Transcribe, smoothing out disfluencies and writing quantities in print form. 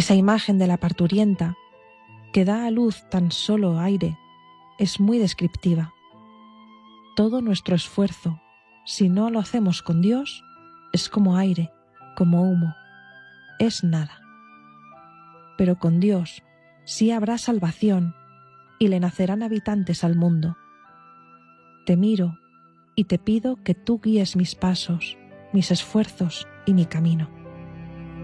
Esa imagen de la parturienta, que da a luz tan solo aire, es muy descriptiva. Todo nuestro esfuerzo, si no lo hacemos con Dios, es como aire, como humo, es nada. Pero con Dios sí habrá salvación y le nacerán habitantes al mundo. Te miro y te pido que tú guíes mis pasos, mis esfuerzos y mi camino.